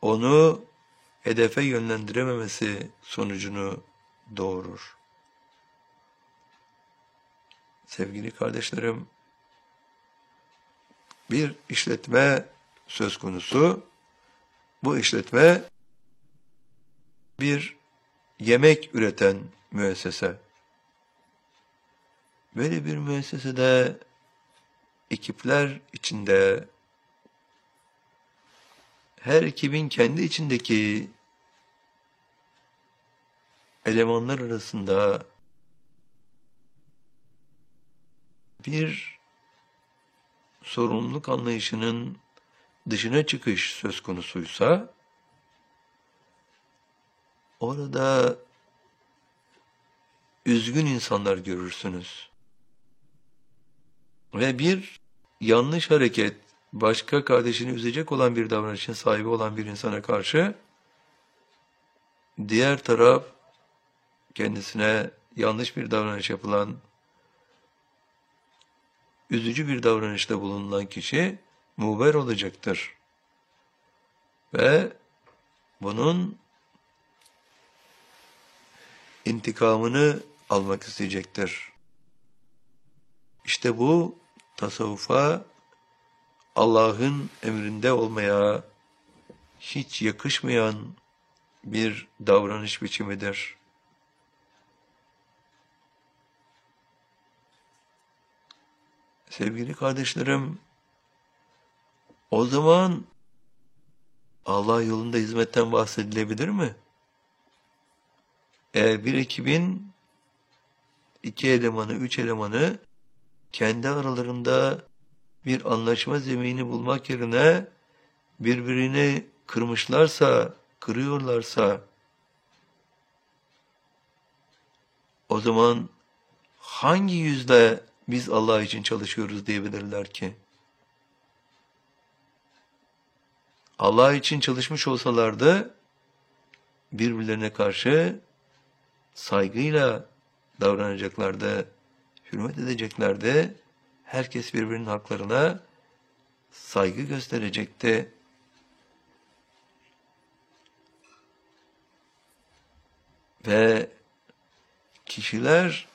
onu hedefe yönlendirememesi sonucunu doğurur. Sevgili kardeşlerim, bir işletme söz konusu. Bu işletme bir yemek üreten müessese. Böyle bir müessesede ekipler içinde her ekibin kendi içindeki elemanlar arasında bir sorumluluk anlayışının dışına çıkış söz konusuysa, orada üzgün insanlar görürsünüz. Ve bir yanlış hareket, başka kardeşini üzecek olan bir davranışın sahibi olan bir insana karşı, diğer taraf kendisine yanlış bir davranış yapılan, üzücü bir davranışta bulunan kişi muhber olacaktır. Ve bunun intikamını almak isteyecektir. İşte bu tasavvufa, Allah'ın emrinde olmaya hiç yakışmayan bir davranış biçimidir. Sevgili kardeşlerim, o zaman Allah yolunda hizmetten bahsedilebilir mi? Eğer bir ekibin 2 elemanı, 3 elemanı kendi aralarında bir anlaşma zemini bulmak yerine birbirini kırmışlarsa, kırıyorlarsa, o zaman hangi yüzle biz Allah için çalışıyoruz diyebilirler ki? Allah için çalışmış olsalardı birbirlerine karşı saygıyla davranacaklardı, hürmet edeceklerdi. Herkes birbirinin haklarına saygı gösterecekti. Ve kişiler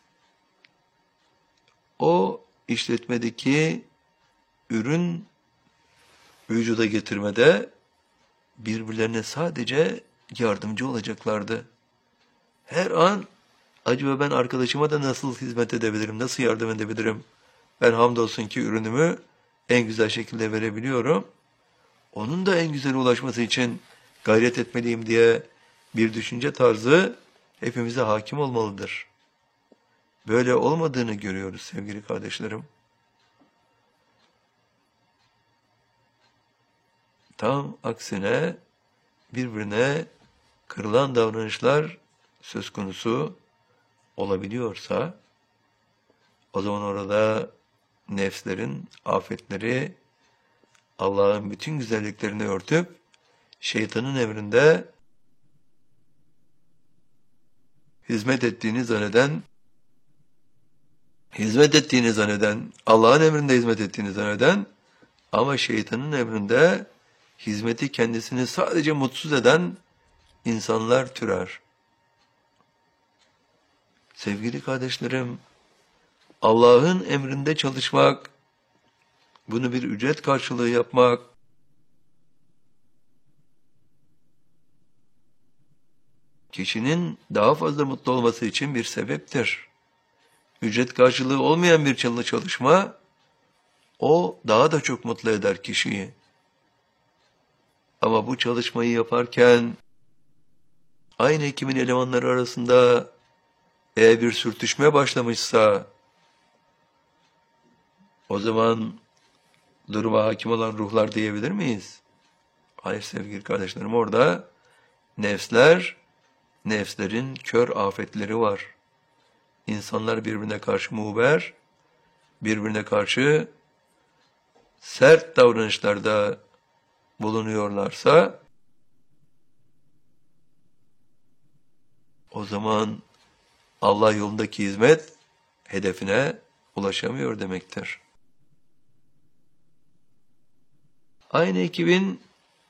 o işletmedeki ürün vücuda getirmede birbirlerine sadece yardımcı olacaklardı. Her an acaba ben arkadaşıma da nasıl hizmet edebilirim, nasıl yardım edebilirim? Ben hamdolsun ki ürünümü en güzel şekilde verebiliyorum. Onun da en güzel ulaşması için gayret etmeliyim diye bir düşünce tarzı hepimize hakim olmalıdır. Böyle olmadığını görüyoruz sevgili kardeşlerim. Tam aksine birbirine kırılan davranışlar söz konusu olabiliyorsa, o zaman orada nefslerin afetleri Allah'ın bütün güzelliklerini örtüp şeytanın emrinde hizmet ettiğini zanneden, Allah'ın emrinde hizmet ettiğini zanneden ama şeytanın emrinde hizmeti kendisini sadece mutsuz eden insanlar türer. Sevgili kardeşlerim, Allah'ın emrinde çalışmak, bunu bir ücret karşılığı yapmak, kişinin daha fazla mutlu olması için bir sebeptir. Ücret karşılığı olmayan bir çalışma, o daha da çok mutlu eder kişiyi. Ama bu çalışmayı yaparken, aynı ekibin elemanları arasında eğer bir sürtüşme başlamışsa, o zaman duruma hakim olan ruhlar diyebilir miyiz? Hayır sevgili kardeşlerim, orada nefslerin kör afetleri var. İnsanlar birbirine karşı muhber, birbirine karşı sert davranışlarda bulunuyorlarsa, o zaman Allah yolundaki hizmet hedefine ulaşamıyor demektir. Aynı ekibin